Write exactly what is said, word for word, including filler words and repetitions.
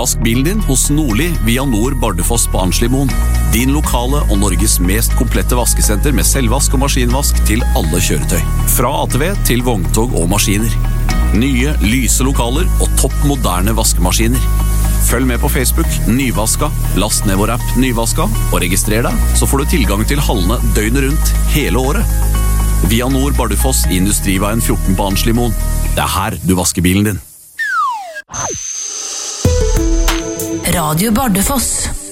Vask bilen din hos Nordli via Nord Bardufoss på Arnslimoen. Din lokale og Norges mest komplette vaskesenter med selvvask og maskinvask til alle kjøretøy. Fra A T V til vogntog og maskiner. Nye, lyse lokaler og topp moderne vaskemaskiner. Følg med på Facebook, Nyvaska, last ned vår app Nyvaska, og registrer deg, så får du tilgang til hallene døgnet rundt hele året. Via Nord Bardufoss i Industriveien fjorten på Arnslimoen. Det er her du vasker bilen din. Radio Bardufoss.